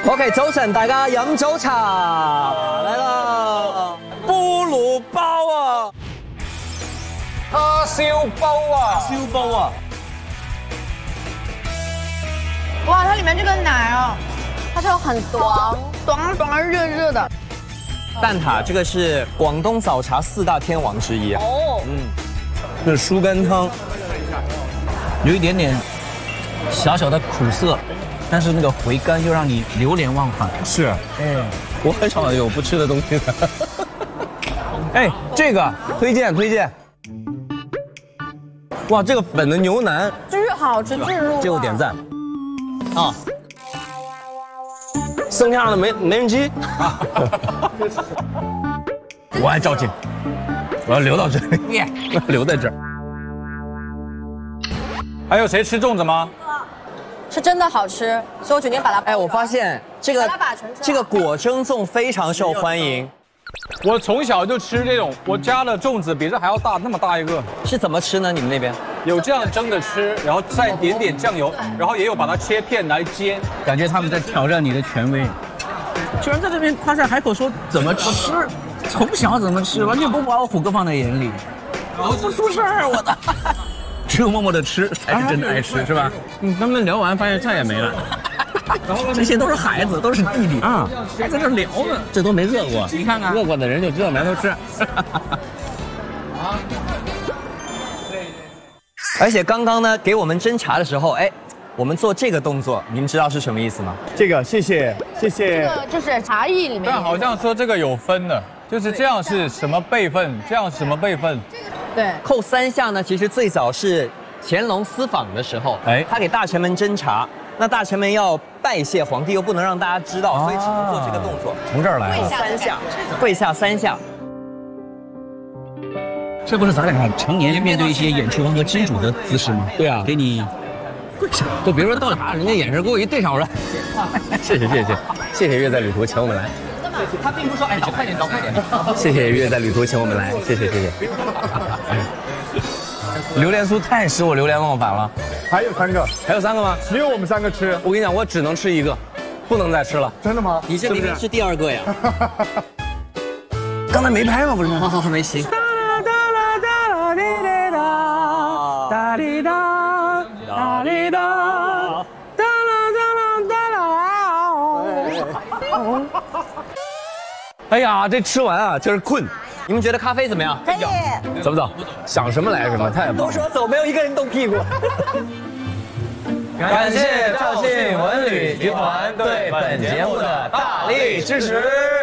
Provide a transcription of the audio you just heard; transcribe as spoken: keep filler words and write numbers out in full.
OK， 早晨大家飲早茶嚟啦！菠蘿包啊， 叉燒包啊， 燒包啊！ 哇，它里面这个奶哦，它是有很短短短热热的。 蛋挞这个是广东早茶四大天王之一啊。 哦， 嗯，这是酥干汤， 有一点点小小的苦涩，但是那个回甘又让你流连忘返。 是， 哎， 我很少有不吃的东西的。哎，这个推荐推荐。哇，这个粉的牛腩巨好吃，巨入味。 这个我点赞。啊，剩下的没没人机。我还着急，我要留到这里，我要留在这儿。 还有谁吃粽子吗？ 是真的好吃，所以我决定把它。 哎，我发现这个这个果蒸粽非常受欢迎。 我从小就吃这种，我家的粽子比这还要大，那么大一个。 是怎么吃呢？你们那边有这样蒸着吃，然后再点点酱油，然后也有把它切片来煎。 感觉他们在挑战你的权威，居然在这边夸下海口说怎么吃，从小怎么吃，完全不把我虎哥放在眼里，我不出事儿，我的。只有默默的吃才是真的爱吃，是吧？嗯，他们聊完发现菜也没了。这些都是孩子，都是弟弟啊，还在这聊呢，这都没热过。你看看，热过的人就知道埋头吃。 而且刚刚呢，给我们斟茶的时候，哎，我们做这个动作，你们知道是什么意思吗？ 这个谢谢谢谢。 这个就是茶艺里面。 但好像说这个有分的，就是这样是什么辈分，这样什么辈分。 对， 扣三下呢，其实最早是乾隆私访的时候，哎，他给大臣们斟茶。那大臣们要拜谢皇帝，又不能让大家知道，所以只能做这个动作。 从这儿来跪下三下，跪下三下。 这不是咱俩常年面对一些演出王和金主的姿势吗？对啊，给你跪下。就比如说到茶，人家眼神给我一对上，我说谢谢谢谢谢谢月在旅途请我们来。 他并不说哎，倒快点，倒快点。 谢谢月在旅途请我们来，谢谢谢谢。榴莲酥太使我流连忘返了。 还有三个， 还有三个吗？ 只有我们三个吃。 我跟你讲，我只能吃一个，不能再吃了。 真的吗？ 你这明明是第二个呀。 刚才没拍吗？不是？ 好好没行。 哒哩哒，哒哩哒，哒啦哒啦哒啦。哎呀，这吃完啊，就是困。 你们觉得咖啡怎么样？ 可以。 走不走？想什么来什么，太棒了。 都说走，没有一个人动屁股。 感谢肇庆文旅集团对本节目的大力支持。